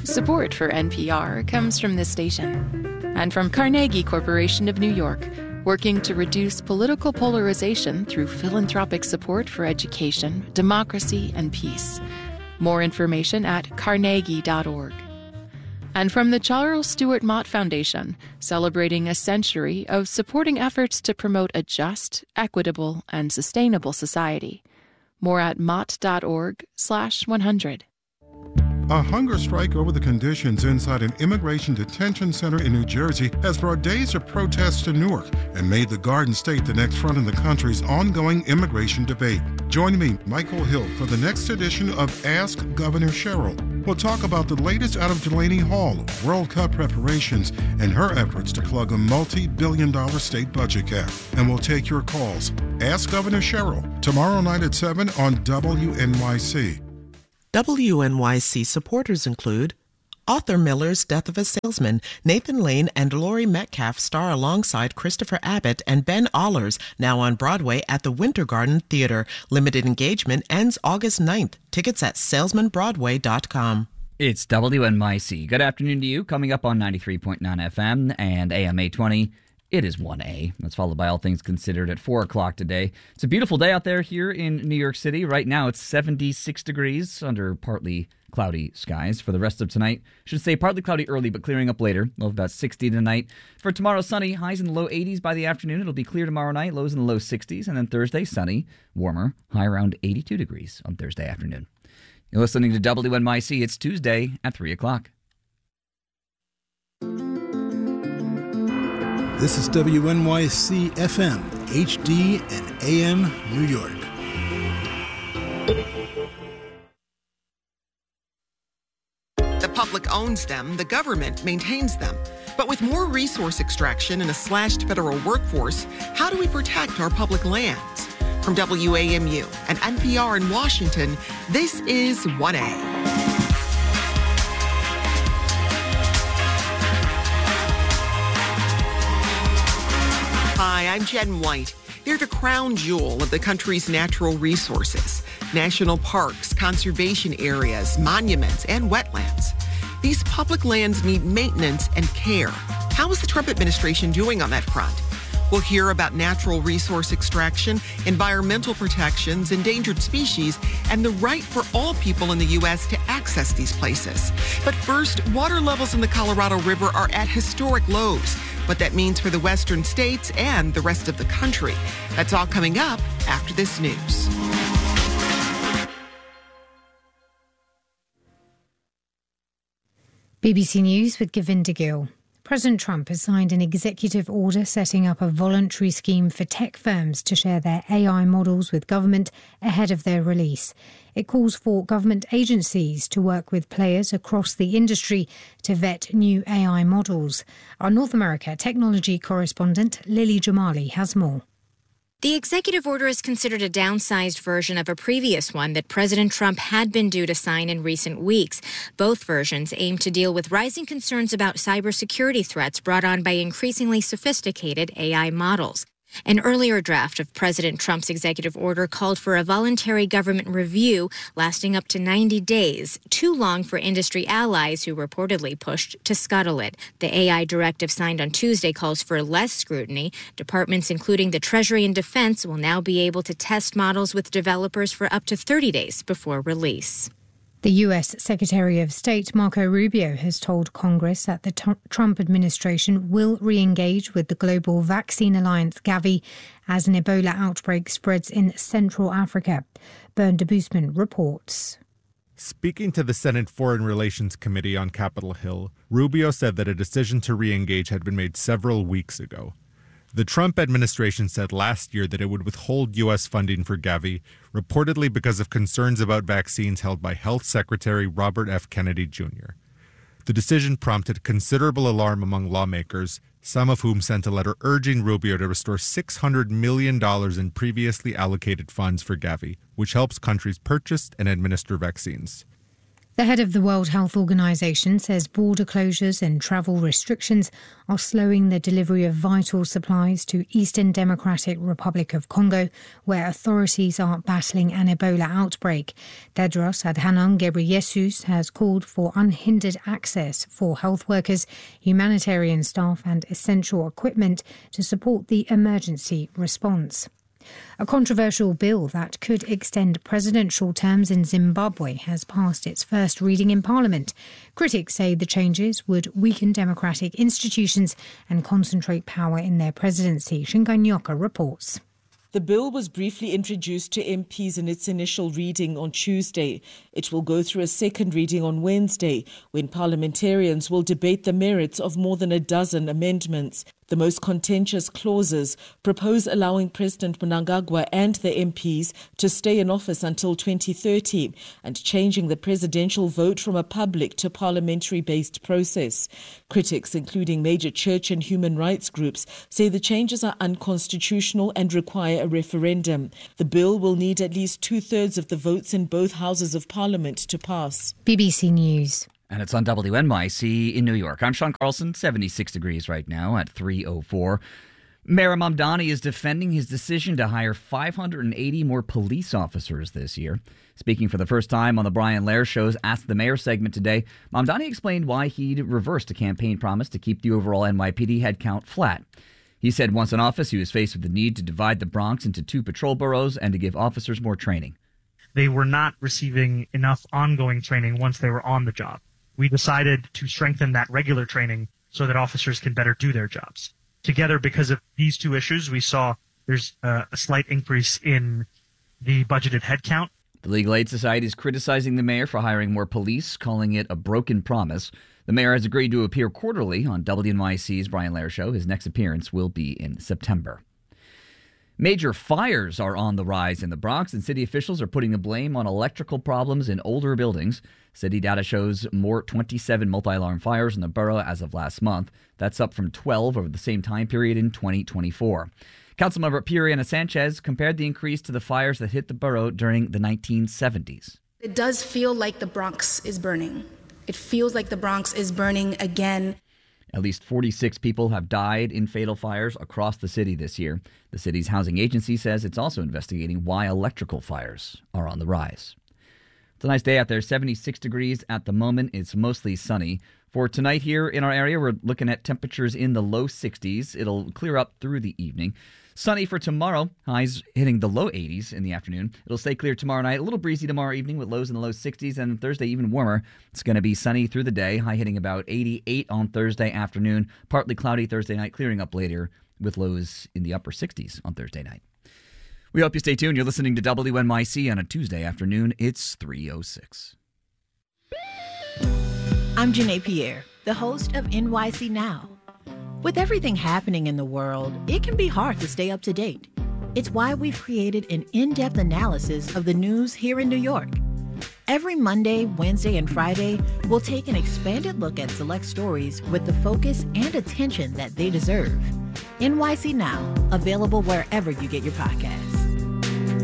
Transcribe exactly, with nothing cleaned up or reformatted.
Support for N P R comes from this station and from Carnegie Corporation of New York, working to reduce political polarization through philanthropic support for education, democracy, and peace. More information at carnegie dot org. And from the Charles Stewart Mott Foundation, celebrating a century of supporting efforts to promote a just, equitable, and sustainable society. More at mott dot org slash one hundred. A hunger strike over the conditions inside an immigration detention center in New Jersey has brought days of protests to Newark and made the Garden State the next front in the country's ongoing immigration debate. Join me, Michael Hill, for the next edition of Ask Governor Cheryl. We'll talk about the latest out of Delaney Hall, World Cup preparations, and her efforts to plug a multi-billion dollar state budget gap. And we'll take your calls. Ask Governor Cheryl, tomorrow night at seven on W N Y C. W N Y C supporters include Arthur Miller's Death of a Salesman. Nathan Lane and Laurie Metcalf star alongside Christopher Abbott and Ben Allers, now on Broadway at the Winter Garden Theater. Limited engagement ends August ninth. Tickets at salesman broadway dot com. It's W N Y C. Good afternoon to you. Coming up on ninety-three point nine F M and A M eight twenty. It is one A. That's followed by All Things Considered at four o'clock today. It's a beautiful day out there here in New York City. Right now it's seventy-six degrees under partly cloudy skies. For the rest of tonight, should say partly cloudy early, but clearing up later. Low of about sixty tonight. For tomorrow, sunny. Highs in the low eighties by the afternoon. It'll be clear tomorrow night. Lows in the low sixties. And then Thursday, sunny, warmer. High around eighty-two degrees on Thursday afternoon. You're listening to W N Y C. It's Tuesday at three o'clock. This is W N Y C F M, H D, and A M New York. The public owns them, the government maintains them. But with more resource extraction and a slashed federal workforce, how do we protect our public lands? From W A M U and N P R in Washington, this is one A. Hi, I'm Jen White. They're the crown jewel of the country's natural resources. National parks, conservation areas, monuments, and wetlands. These public lands need maintenance and care. How is the Trump administration doing on that front? We'll hear about natural resource extraction, environmental protections, endangered species, and the right for all people in the U S to access these places. But first, water levels in the Colorado River are at historic lows. What that means for the western states and the rest of the country. That's all coming up after this news. B B C News with Govinda Gill. President Trump has signed an executive order setting up a voluntary scheme for tech firms to share their A I models with government ahead of their release. It calls for government agencies to work with players across the industry to vet new A I models. Our North America technology correspondent Lily Jamali has more. The executive order is considered a downsized version of a previous one that President Trump had been due to sign in recent weeks. Both versions aim to deal with rising concerns about cybersecurity threats brought on by increasingly sophisticated A I models. An earlier draft of President Trump's executive order called for a voluntary government review lasting up to ninety days, too long for industry allies who reportedly pushed to scuttle it. The A I directive signed on Tuesday calls for less scrutiny. Departments including the Treasury and Defense will now be able to test models with developers for up to thirty days before release. The U S Secretary of State Marco Rubio has told Congress that the t- Trump administration will re-engage with the global vaccine alliance Gavi as an Ebola outbreak spreads in Central Africa. Bern de Boosman reports. Speaking to the Senate Foreign Relations Committee on Capitol Hill, Rubio said that a decision to re-engage had been made several weeks ago. The Trump administration said last year that it would withhold U S funding for Gavi, reportedly because of concerns about vaccines held by Health Secretary Robert F. Kennedy Junior The decision prompted considerable alarm among lawmakers, some of whom sent a letter urging Rubio to restore six hundred million dollars in previously allocated funds for Gavi, which helps countries purchase and administer vaccines. The head of the World Health Organization says border closures and travel restrictions are slowing the delivery of vital supplies to Eastern Democratic Republic of Congo, where authorities are battling an Ebola outbreak. Tedros Adhanom Ghebreyesus has called for unhindered access for health workers, humanitarian staff and essential equipment to support the emergency response. A controversial bill that could extend presidential terms in Zimbabwe has passed its first reading in Parliament. Critics say the changes would weaken democratic institutions and concentrate power in their presidency. Shinganyoka reports. The bill was briefly introduced to M Ps in its initial reading on Tuesday. It will go through a second reading on Wednesday, when parliamentarians will debate the merits of more than a dozen amendments. The most contentious clauses propose allowing President Mnangagwa and the M Ps to stay in office until twenty thirty and changing the presidential vote from a public to parliamentary-based process. Critics, including major church and human rights groups, say the changes are unconstitutional and require a referendum. The bill will need at least two-thirds of the votes in both houses of parliament to pass. B B C News. And it's on W N Y C in New York. I'm Sean Carlson, seventy-six degrees right now at three oh four. Mayor Mamdani is defending his decision to hire five hundred eighty more police officers this year. Speaking for the first time on the Brian Lehrer Show's Ask the Mayor segment today, Mamdani explained why he'd reversed a campaign promise to keep the overall N Y P D headcount flat. He said once in office, he was faced with the need to divide the Bronx into two patrol boroughs and to give officers more training. They were not receiving enough ongoing training once they were on the job. We decided to strengthen that regular training so that officers can better do their jobs. Together, because of these two issues, we saw there's a, a slight increase in the budgeted headcount. The Legal Aid Society is criticizing the mayor for hiring more police, calling it a broken promise. The mayor has agreed to appear quarterly on W N Y C's Brian Lehrer Show. His next appearance will be in September. Major fires are on the rise in the Bronx, and city officials are putting the blame on electrical problems in older buildings. City data shows more twenty-seven multi-alarm fires in the borough as of last month. That's up from twelve over the same time period in twenty twenty-four. Councilmember Piriana Sanchez compared the increase to the fires that hit the borough during the nineteen seventies. It does feel like the Bronx is burning. It feels like the Bronx is burning again. At least forty-six people have died in fatal fires across the city this year. The city's housing agency says it's also investigating why electrical fires are on the rise. It's a nice day out there, seventy-six degrees at the moment. It's mostly sunny. For tonight here in our area, we're looking at temperatures in the low sixties. It'll clear up through the evening. Sunny for tomorrow, highs hitting the low eighties in the afternoon. It'll stay clear tomorrow night, a little breezy tomorrow evening with lows in the low sixties, and Thursday even warmer. It's going to be sunny through the day, high hitting about eighty-eight on Thursday afternoon, partly cloudy Thursday night, clearing up later with lows in the upper sixties on Thursday night. We hope you stay tuned. You're listening to W N Y C on a Tuesday afternoon. It's three oh six. I'm Janae Pierre, the host of N Y C Now. With everything happening in the world, it can be hard to stay up to date. It's why we've created an in-depth analysis of the news here in New York. Every Monday, Wednesday, and Friday, we'll take an expanded look at select stories with the focus and attention that they deserve. N Y C Now, available wherever you get your podcasts.